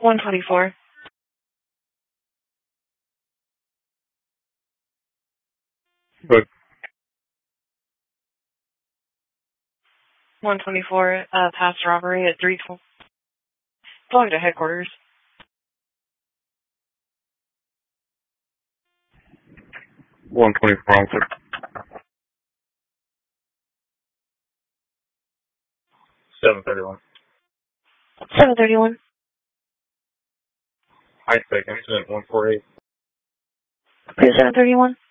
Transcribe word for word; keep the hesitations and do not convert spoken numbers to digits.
one twenty-four. Good. one twenty-four, uh, past robbery at three twelve. Going to headquarters. one twenty-four, officer. seven thirty-one. seven thirty-one. High spec incident one forty-eight. seven thirty-one.